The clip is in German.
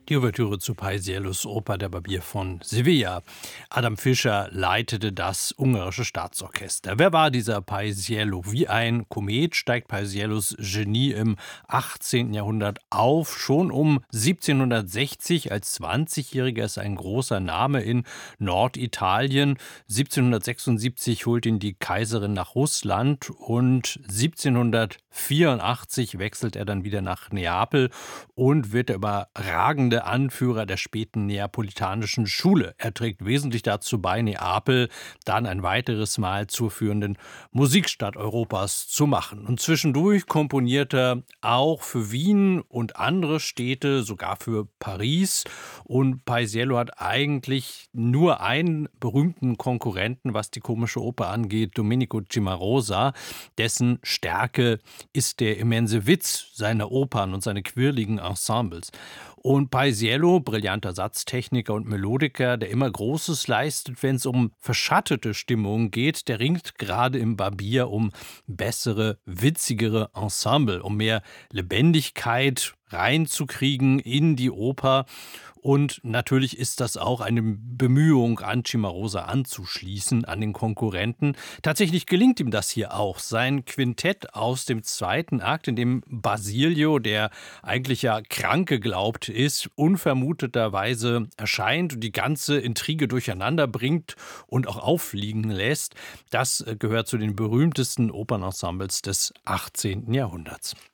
Die Ouvertüre zu Paisiellos Oper Der Barbier von Sevilla. Adam Fischer leitete das ungarische Staatsorchester. Wer war dieser Paisiello? Wie ein Komet steigt Paisiellos Genie im 18. Jahrhundert auf. Schon um 1760 als 20-Jähriger ist ein großer Name in Norditalien. 1776 holt ihn die Kaiserin nach Russland und 1784 wechselt er dann wieder nach Neapel und wird der überragende Anführer der späten neapolitanischen Schule. Er trägt wesentlich dazu bei, Neapel dann ein weiteres Mal zur führenden Musikstadt Europas zu machen. Und zwischendurch komponiert er auch für Wien und andere Städte, sogar für Paris. Und Paisiello hat eigentlich nur einen berühmten Konkurrenten, was die komische Oper angeht, Domenico Cimarosa. Dessen Stärke ist der immense Witz seiner Opern und seine quirligen Ensembles. Und Paisiello, brillanter Satztechniker und Melodiker, der immer Großes leistet, wenn es um verschattete Stimmungen geht, der ringt gerade im Barbier um bessere, witzigere Ensemble, um mehr Lebendigkeit reinzukriegen in die Oper. Und natürlich ist das auch eine Bemühung, an Cimarosa anzuschließen, an den Konkurrenten. Tatsächlich gelingt ihm das hier auch. Sein Quintett aus dem zweiten Akt, in dem Basilio, der eigentlich ja krank geglaubt ist, unvermuteterweise erscheint und die ganze Intrige durcheinander bringt und auch auffliegen lässt, das gehört zu den berühmtesten Opernensembles des 18. Jahrhunderts.